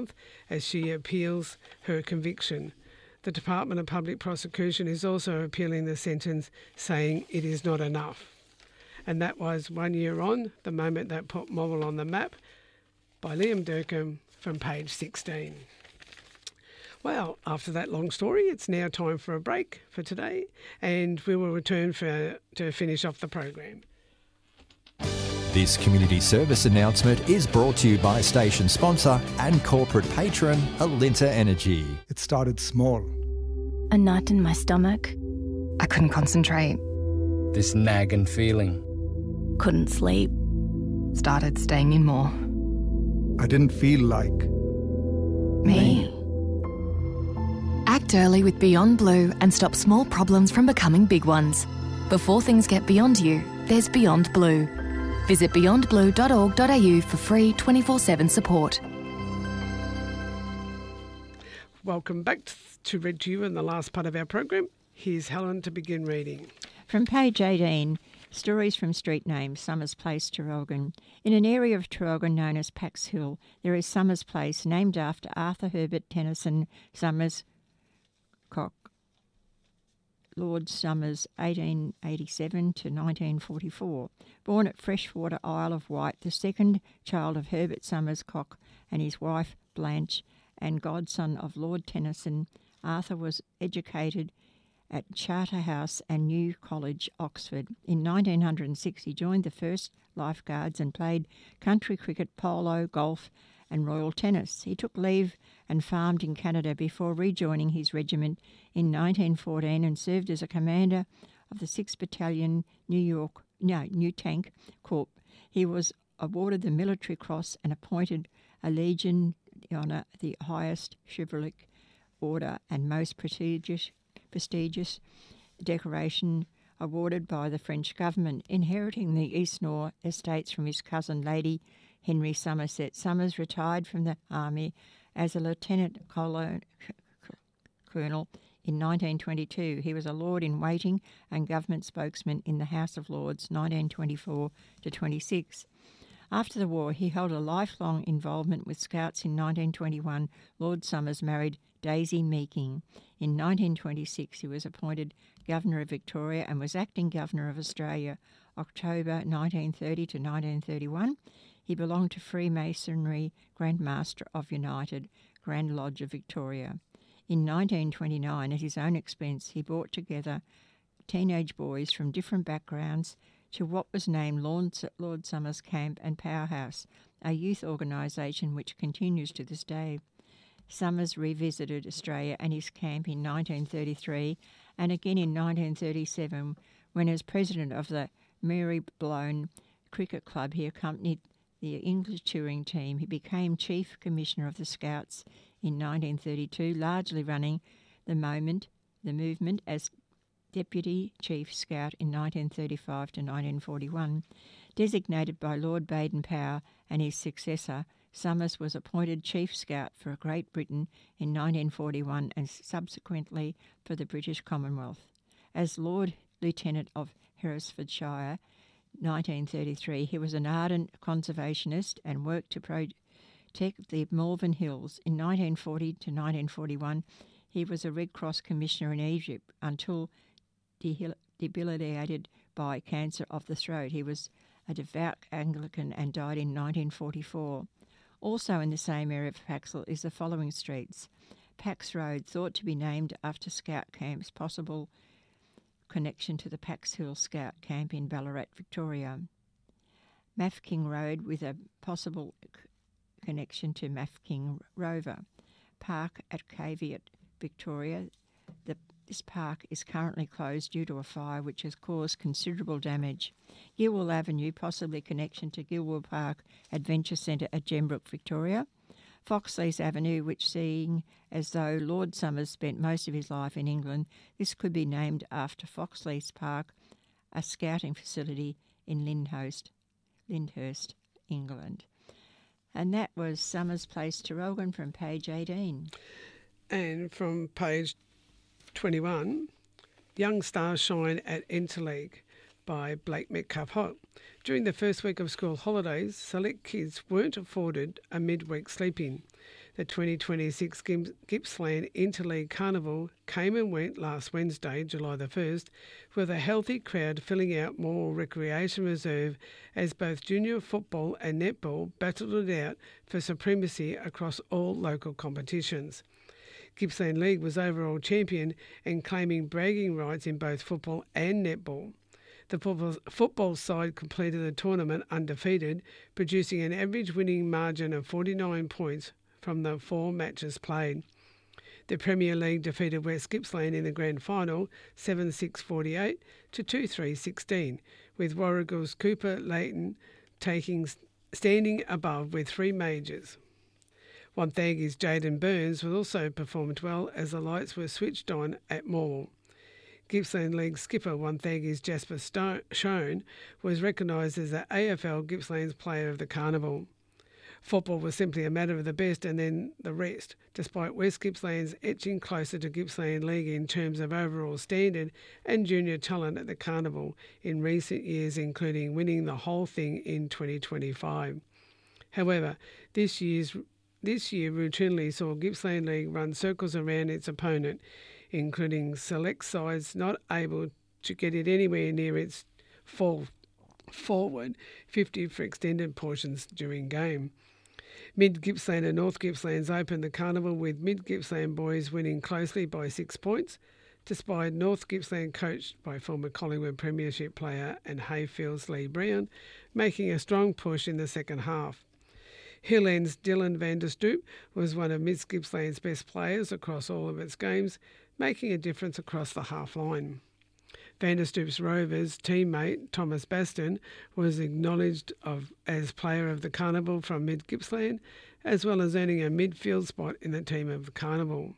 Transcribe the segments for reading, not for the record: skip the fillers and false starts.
month as she appeals her conviction. The Department of Public Prosecution is also appealing the sentence, saying it is not enough. And that was 1 year on, the moment that put Morwell on the map, by Liam Durkin from page 16. Well, after that long story, it's now time for a break for today, and we will return to finish off the program. This community service announcement is brought to you by station sponsor and corporate patron Alinta Energy. It started small. A knot in my stomach. I couldn't concentrate. This nagging feeling. Couldn't sleep. Started staying in more. I didn't feel like Me. Act early with Beyond Blue and stop small problems from becoming big ones. Before things get beyond you, there's Beyond Blue. Visit beyondblue.org.au for free 24/7 support. Welcome back to Read to You in the last part of our program. Here's Helen to begin reading. From page 18, Stories from Street Names, Summers Place, Traralgon. In an area of Traralgon known as Pax Hill, there is Summers Place, named after Arthur Herbert Tennyson Summers Cock, Lord Somers, 1887 to 1944. Born at Freshwater, Isle of Wight, the second child of Herbert Somers Cock and his wife Blanche, and godson of Lord Tennyson, Arthur was educated at Charterhouse and New College, Oxford. In 1906, he joined the First Lifeguards and played country cricket, polo, golf and royal tennis. He took leave and farmed in Canada before rejoining his regiment in 1914 and served as a commander of the 6th Battalion New Tank Corps. He was awarded the Military Cross and appointed a Legion Honour, the highest chivalric order and most prestigious decoration awarded by the French government. Inheriting the Eastnor estates from his cousin Lady Henry Somerset, Somers retired from the army as a lieutenant colonel in 1922. He was a Lord in Waiting and government spokesman in the House of Lords 1924 to 26. After the war, he held a lifelong involvement with Scouts. In 1921, Lord Somers married Daisy Meeking. In 1926, he was appointed Governor of Victoria and was acting Governor of Australia, October 1930 to 1931. He belonged to Freemasonry, Grand Master of United, Grand Lodge of Victoria. In 1929, at his own expense, he brought together teenage boys from different backgrounds to what was named Lord Somers Camp and Powerhouse, a youth organisation which continues to this day. Somers revisited Australia and his camp in 1933 and again in 1937 when, as president of the Marylebone Cricket Club, he accompanied the English touring team. He became Chief Commissioner of the Scouts in 1932, largely running the movement as Deputy Chief Scout in 1935 to 1941. Designated by Lord Baden-Powell and his successor, Somers was appointed Chief Scout for Great Britain in 1941 and subsequently for the British Commonwealth. As Lord Lieutenant of Herefordshire, 1933, he was an ardent conservationist and worked to protect the Malvern Hills. In 1940 to 1941, he was a Red Cross Commissioner in Egypt until debilitated by cancer of the throat. He was a devout Anglican and died in 1944. Also in the same area of Paxhill is the following streets: Pax Road, thought to be named after Scout camps, possible connection to the Pax Hill Scout Camp in Ballarat, Victoria. Mafking Road, with a possible connection to Mafking Rover. Park at Caveat, Victoria. This park is currently closed due to a fire which has caused considerable damage. Gilwell Avenue, possibly connection to Gilwell Park Adventure Centre at Gembrook, Victoria. Foxleys Avenue, which, seeing as though Lord Somers spent most of his life in England, this could be named after Foxleys Park, a scouting facility in Lyndhurst, England. And that was Somers Place, Traralgon, from page 18. And from page 21, Young Stars Shine at Interleague by Blake Metcalf Hott. During the first week of school holidays, select kids weren't afforded a midweek sleep-in. The 2026 Gippsland Interleague Carnival came and went last Wednesday, July the 1st, with a healthy crowd filling out Morwell Recreation Reserve as both junior football and netball battled it out for supremacy across all local competitions. Gippsland League was overall champion and claiming bragging rights in both football and netball. The football side completed the tournament undefeated, producing an average winning margin of 49 points from the 4 matches played. The Premier League defeated West Gippsland in the grand final 7-6-48 to 2-3-16, with Warrigal's Cooper Leighton standing above with 3 majors. Wonthaggi's Jaden Burns was also performed well as the lights were switched on at Morwell. Gippsland League skipper Wonthaggi's Jasper Schoen was recognised as the AFL Gippsland's Player of the Carnival. Football was simply a matter of the best and then the rest, despite West Gippsland's edging closer to Gippsland League in terms of overall standard and junior talent at the Carnival in recent years, including winning the whole thing in 2025. However, this year routinely saw Gippsland League run circles around its opponent, including select sides not able to get it anywhere near its forward 50 for extended portions during game. Mid Gippsland and North Gippslands opened the carnival with Mid Gippsland boys winning closely by 6 points, despite North Gippsland coached by former Collingwood Premiership player and Hayfield's Lee Brown making a strong push in the second half. Hill End's Dylan van der Stoep was one of Mid Gippsland's best players across all of its games, making a difference across the half line. Van der Stoep's Rovers teammate Thomas Baston was acknowledged as player of the carnival from Mid Gippsland, as well as earning a midfield spot in the team of the carnival.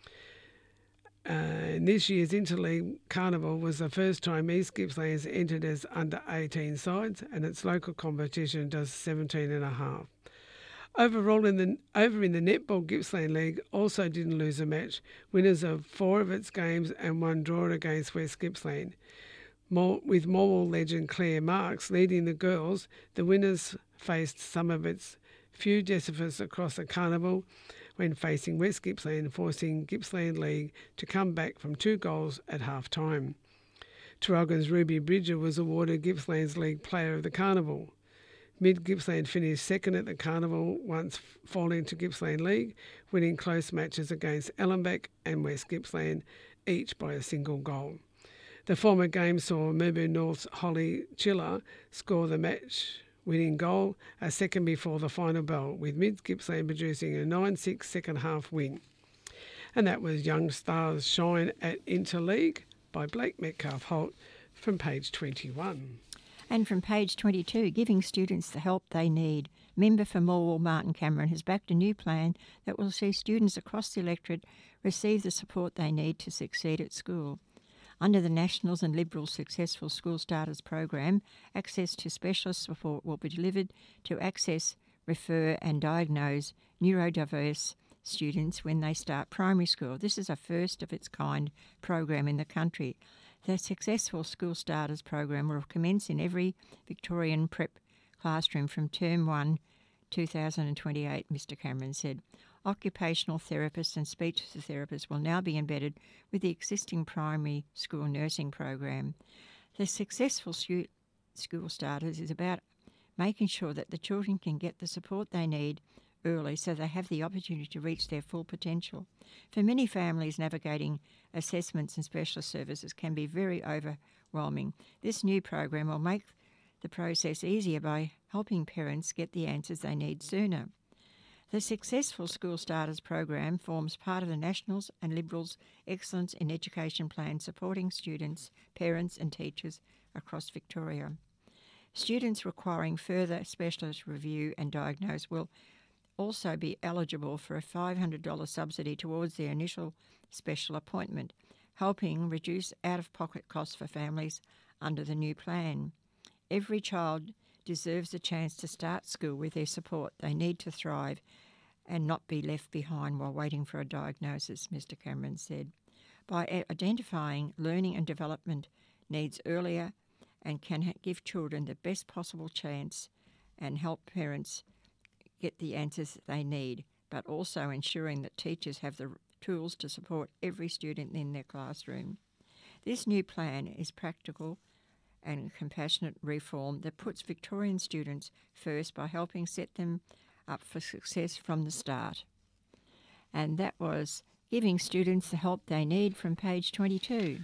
And this year's Interleague Carnival was the first time East Gippsland has entered as under 18 sides, and its local competition does 17.5. Overall, in the Netball Gippsland League also didn't lose a match, winners of 4 of its games and 1 draw against West Gippsland. With Morwell legend Claire Marks leading the girls, the winners faced some of its few deficits across the carnival when facing West Gippsland, forcing Gippsland League to come back from 2 goals at half-time. Traralgon's Ruby Bridger was awarded Gippsland's League Player of the Carnival. Mid Gippsland finished second at the carnival, once falling to Gippsland League, winning close matches against Ellenbeck and West Gippsland, each by a single goal. The former game saw Melbourne North's Holly Chiller score the match-winning goal, a second before the final bell, with Mid Gippsland producing a 9-6 second-half win. And that was Young Stars Shine at Interleague by Blake Metcalf-Holt from page 21. And from page 22, giving students the help they need. Member for Morwell, Martin Cameron, has backed a new plan that will see students across the electorate receive the support they need to succeed at school. Under the Nationals and Liberals Successful School Starters program, access to specialist support will be delivered to access, refer and diagnose neurodiverse students when they start primary school. This is a first of its kind program in the country. The Successful School Starters program will commence in every Victorian prep classroom from Term 1, 2028, Mr Cameron said. Occupational therapists and speech therapists will now be embedded with the existing primary school nursing program. The Successful School Starters is about making sure that the children can get the support they need early so they have the opportunity to reach their full potential. For many families, navigating assessments and specialist services can be very overwhelming. This new program will make the process easier by helping parents get the answers they need sooner. The Successful School Starters program forms part of the Nationals and Liberals Excellence in Education plan supporting students, parents and teachers across Victoria. Students requiring further specialist review and diagnosis will also be eligible for a $500 subsidy towards their initial special appointment, helping reduce out-of-pocket costs for families under the new plan. Every child deserves a chance to start school with their support they need to thrive and not be left behind while waiting for a diagnosis, Mr Cameron said. By identifying learning and development needs earlier and can give children the best possible chance and help parents get the answers they need, but also ensuring that teachers have the tools to support every student in their classroom. This new plan is practical and compassionate reform that puts Victorian students first by helping set them up for success from the start. And that was giving students the help they need from page 22.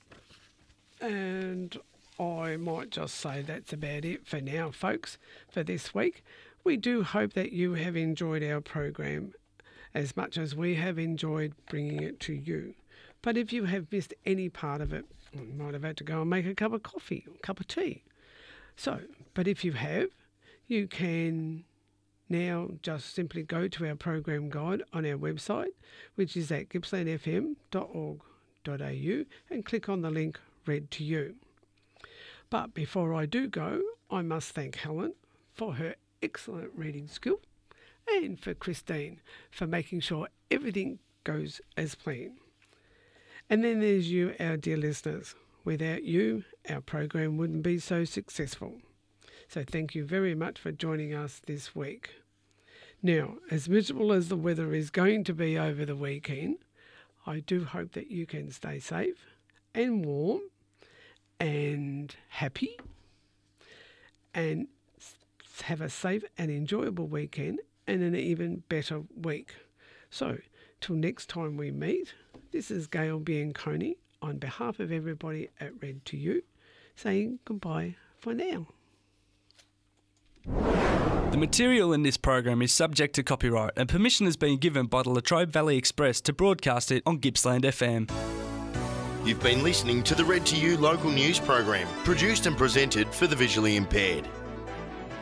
And I might just say that's about it for now, folks, for this week. We do hope that you have enjoyed our program as much as we have enjoyed bringing it to you. But if you have missed any part of it, you might have had to go and make a cup of coffee or a cup of tea. But if you have, you can now just simply go to our program guide on our website, which is at gippslandfm.org.au, and click on the link Read to You. But before I do go, I must thank Helen for her excellent reading skill and for Christine for making sure everything goes as planned. And then there's you, our dear listeners. Without you, our program wouldn't be so successful. So thank you very much for joining us this week. Now, as miserable as the weather is going to be over the weekend, I do hope that you can stay safe and warm and happy and have a safe and enjoyable weekend and an even better week. So, till next time we meet, this is Gail Bianconi on behalf of everybody at Read to You, saying goodbye for now. The material in this program is subject to copyright and permission has been given by the Latrobe Valley Express to broadcast it on Gippsland FM. You've been listening to the Read to You local news program, produced and presented for the visually impaired.